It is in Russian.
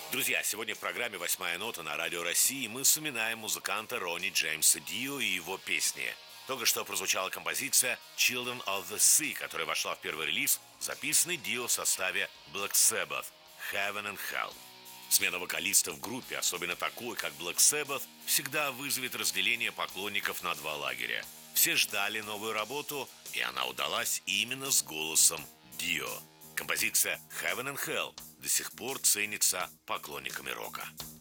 Друзья, сегодня в программе «Восьмая нота» на Радио России мы вспоминаем музыканта Ронни Джеймса Дио и его песни. Только что прозвучала композиция «Children of the Sea», которая вошла в первый релиз, записанный Дио в составе Black Sabbath «Heaven and Hell». Смена вокалиста в группе, особенно такой, как Black Sabbath, всегда вызовет разделение поклонников на два лагеря. Все ждали новую работу, и она удалась именно с голосом Дио. Композиция «Heaven and Hell» до сих пор ценится поклонниками рока.